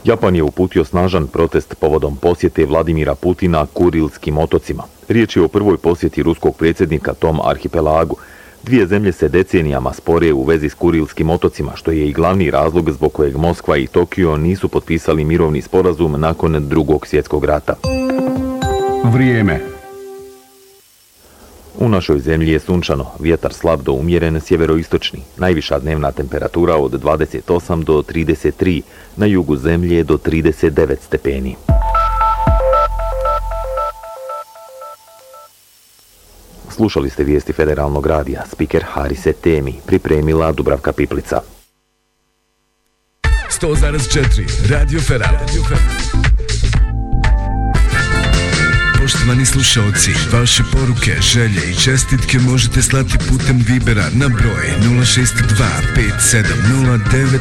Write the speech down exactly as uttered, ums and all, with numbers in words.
Japan je uputio snažan protest povodom posjete Vladimira Putina Kurilskim otocima. Riječ je o prvoj posjeti ruskog predsjednika tom arhipelagu. Dvije zemlje se decenijama spore u vezi s Kurilskim otocima, što je i glavni razlog zbog kojeg Moskva i Tokio nisu potpisali mirovni sporazum nakon drugog svjetskog rata. Vrijeme. U našoj zemlji je sunčano, vjetar slab do umjeren sjeveroistočni, najviša dnevna temperatura od dvadeset osam do trideset tri, na jugu zemlje do trideset devet stepeni. Slušali ste vijesti Federalnog radija, spiker Harise Temi, pripremila Dubravka Piplica. sto zarez četiri Radio Feral. Poštovani slušalci, vaše poruke, želje i čestitke možete slati putem Vibera na broj nula šest dva pet sedam nula devet